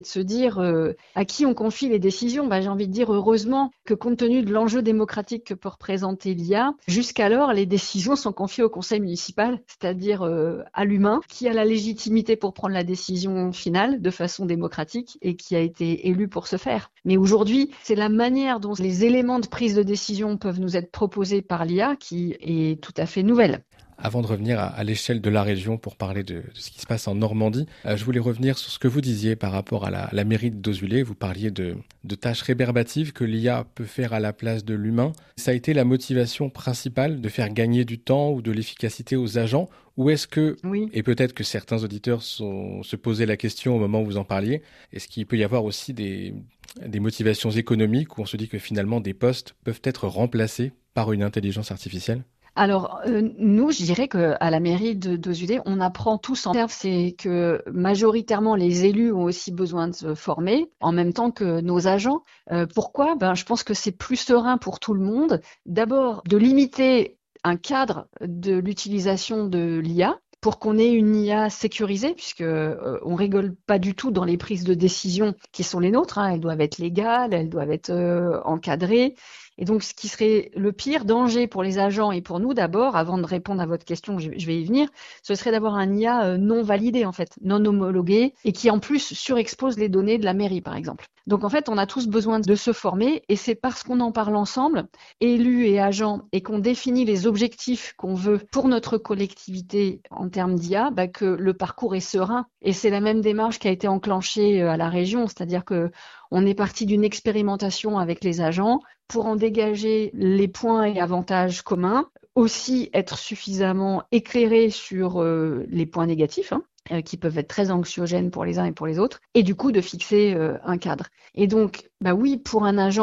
Se dire à qui on confie les décisions, j'ai envie de dire heureusement que compte tenu de l'enjeu démocratique que peut représenter l'IA, jusqu'alors les décisions sont confiées au conseil municipal, c'est-à-dire à l'humain, qui a la légitimité pour prendre la décision finale de façon démocratique et qui a été élu pour ce faire. Mais aujourd'hui, c'est la manière dont les éléments de prise de décision peuvent nous être proposés par l'IA qui est tout à fait nouvelle. Avant de revenir à l'échelle de la région pour parler de ce qui se passe en Normandie, je voulais revenir sur ce que vous disiez par rapport à la mairie de Dozulé. Vous parliez de tâches rébarbatives que l'IA peut faire à la place de l'humain. Ça a été la motivation principale de faire gagner du temps ou de l'efficacité aux agents? Ou est-ce que, Oui. et peut-être que certains auditeurs se posaient la question au moment où vous en parliez, est-ce qu'il peut y avoir aussi des motivations économiques où on se dit que finalement des postes peuvent être remplacés par une intelligence artificielle? Alors, nous, je dirais qu'à la mairie de Dozulé, on apprend tous en serve, c'est que majoritairement les élus ont aussi besoin de se former, en même temps que nos agents. Pourquoi? Je pense que c'est plus serein pour tout le monde. D'abord, de limiter un cadre de l'utilisation de l'IA pour qu'on ait une IA sécurisée, puisque on rigole pas du tout dans les prises de décision qui sont les nôtres. Elles doivent être légales, elles doivent être encadrées. Et donc, ce qui serait le pire danger pour les agents et pour nous d'abord, avant de répondre à votre question, je vais y venir, ce serait d'avoir un IA non validé en fait, non homologué et qui en plus surexpose les données de la mairie par exemple. Donc en fait, on a tous besoin de se former et c'est parce qu'on en parle ensemble, élus et agents, et qu'on définit les objectifs qu'on veut pour notre collectivité en termes d'IA, que le parcours est serein. Et c'est la même démarche qui a été enclenchée à la région, c'est-à-dire que on est parti d'une expérimentation avec les agents pour en dégager les points et avantages communs, aussi être suffisamment éclairé sur les points négatifs, qui peuvent être très anxiogènes pour les uns et pour les autres, et du coup de fixer un cadre. Et donc, oui, pour un agent